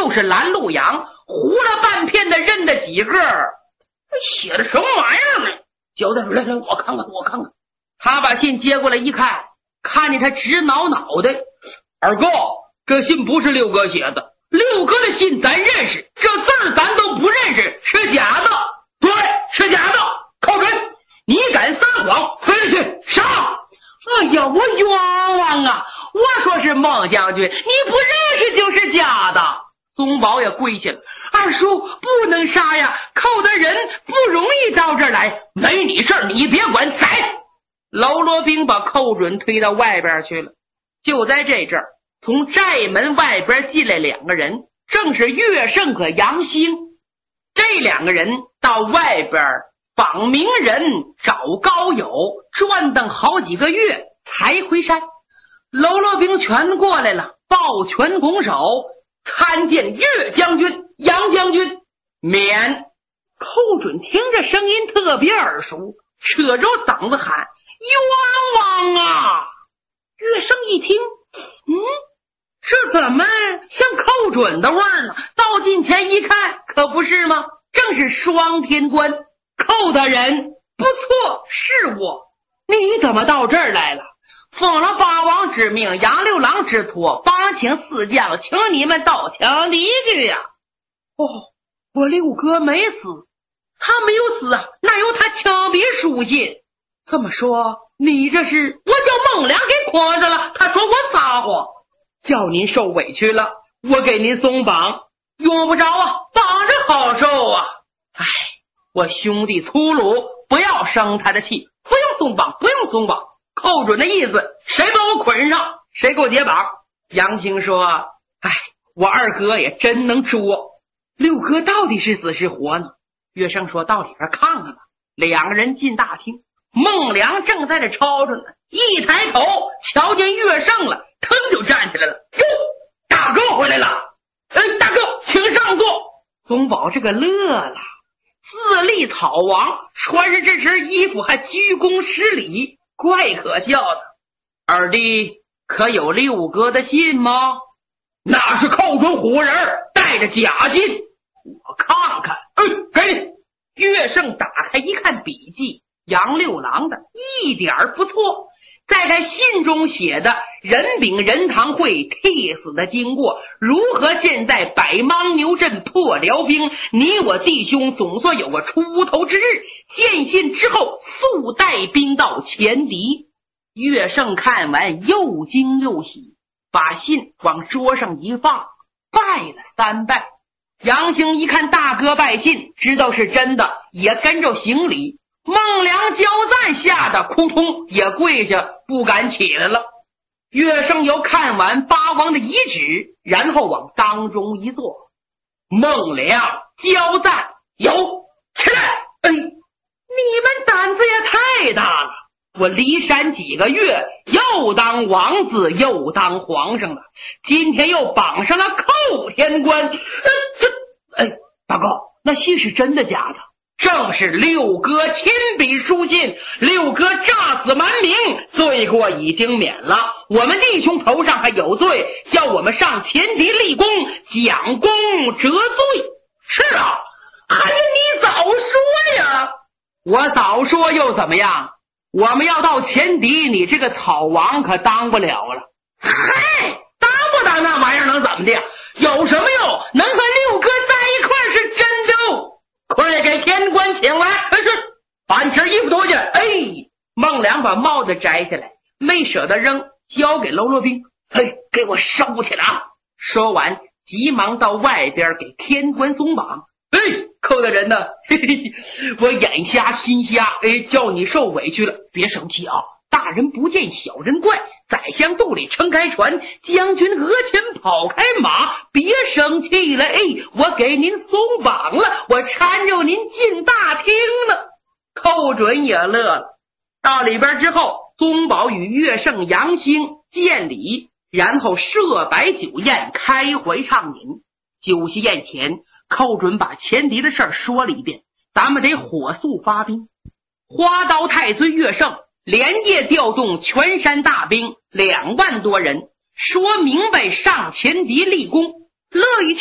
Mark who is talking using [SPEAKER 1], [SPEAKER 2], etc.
[SPEAKER 1] 就是拦路羊，糊了半片的认得几个，写的什么玩意儿呢？交代出来，我看看。他把信接过来一看，看见他直挠脑袋。二哥，这信不是六哥写的，六哥的信咱认识，这字儿咱都不认识，是假的。对，是假的。寇准，你敢撒谎，飞去上！哎呀，我冤枉啊！我说是孟将军，你不认识就是假的。宗保也跪下了，二叔不能杀呀，寇的人不容易到这儿来，没你事儿，你别管，宰！喽啰兵把寇准推到外边去了。就在这阵儿，从寨门外边进来两个人，正是岳胜和杨兴。这两个人到外边访名人，找高友，转等好几个月才回山。喽啰兵全过来了，抱拳拱手，参见岳将军、杨将军。免。寇准听着声音特别耳熟，扯着嗓子喊：冤枉啊！岳胜一听，这怎么像寇准的味儿呢？到近前一看，可不是吗？正是双天官，寇大人，不错，是我。你怎么到这儿来了？奉了八王之命，杨六郎之托，帮请四将，请你们到抢敌去呀！我六哥没死，他没有死啊，哪有他枪毙书信？这么说，你这是我叫孟良给诓着了，他说我撒谎，叫您受委屈了，我给您松绑，用不着啊，绑着好受啊。我兄弟粗鲁，不要生他的气，不用松绑，不用松绑。寇准的意思，谁把我捆上，谁给我解绑。杨兴说：我二哥也真能捉，六哥到底是死是活呢？岳胜说：到里边看看吧。两个人进大厅，孟良正在这抄着呢，一抬头瞧见岳胜了，腾就站起来了。哟，大哥回来了！大哥，请上座。宗保这个乐了，自立草王，穿着这身衣服还鞠躬施礼，怪可笑的。二弟可有六哥的信吗？那是寇准唬人，带着假信。我看看，给你。岳胜打开一看笔记，杨六郎的一点不错。再看信中写的任秉仁堂会替死的经过，如何现在百牁牛阵破辽兵，你我弟兄总算有个出头之日。见信之后，速带兵到前敌。岳胜看完又惊又喜，把信往桌上一放，拜了3拜。杨兴一看大哥拜信，知道是真的，也跟着行礼。孟良交赞吓得扑通也跪下，不敢起来了。岳胜又看完八王的遗旨，然后往当中一坐。孟良交赞，有起来！你们胆子也太大了！我离山几个月，又当王子又当皇上了，今天又绑上了寇天官。大哥，那信是真的假的？正是六哥亲笔书信，六哥诈死瞒名，罪过已经免了，我们弟兄头上还有罪，叫我们上前敌立功，奖功折罪。是啊，还是你早说呀！我早说又怎么样？我们要到前敌，你这个草王可当不了了。当不当那玩意儿能怎么的？有什么用？能和六哥在一块是真的。快给天官请来！是，把你身衣服脱下。孟良把帽子摘下来，没舍得扔，交给喽啰兵。给我收起来啊！说完，急忙到外边给天官松绑。寇大人呢？我眼瞎心瞎，叫你受委屈了，别生气啊！大人不见小人怪，宰相肚里撑开船，将军额前跑开马，别生气了。我给您松绑了，我搀着您进大厅呢。寇准也乐了。到里边之后，宗保与岳胜、杨兴见礼，然后设摆酒宴，开怀畅饮。酒席宴前，寇准把前敌的事儿说了一遍，咱们得火速发兵。花刀太岁岳胜连夜调动全山大兵2万多人，说明白上前敌立功，乐意